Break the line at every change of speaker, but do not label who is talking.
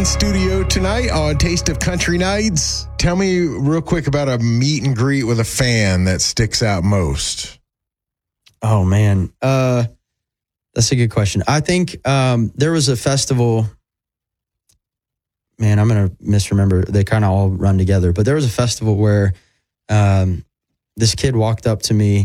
Studio tonight on Taste of Country Nights. Tell me real quick about a meet and greet with a fan that sticks out most.
Oh, man. That's a good question. I think there was a festival. Man, I'm going to misremember. They kind of all run together. But there was a festival where this kid walked up to me